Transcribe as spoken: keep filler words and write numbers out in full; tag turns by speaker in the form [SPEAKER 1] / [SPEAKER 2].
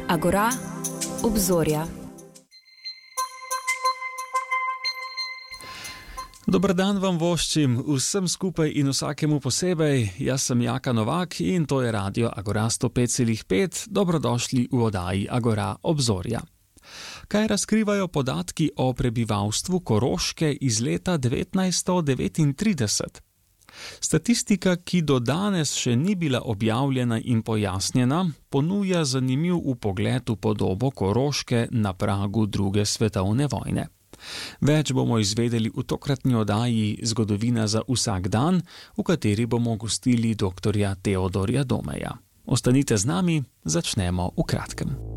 [SPEAKER 1] Agora, obzorja.
[SPEAKER 2] Dober dan vam voščim, vsem skupaj in vsakemu posebej. Jaz sem Jaka Novak in to je radio Agora sto pet celih pet. Dobrodošli v oddaji Agora obzorja. Kaj razkrivajo podatki o prebivalstvu Koroške iz leta devetnajststo devetintrideset? Statistika, ki do danes še ni bila objavljena in pojasnjena, ponuja zanimiv vpogled v podobo Koroške na pragu druge svetovne vojne. Več bomo izvedeli v tokratni oddaji Zgodovina za vsak dan, v kateri bomo gostili doktorja Teodorja Domeja. Ostanite z nami, začnemo v kratkem.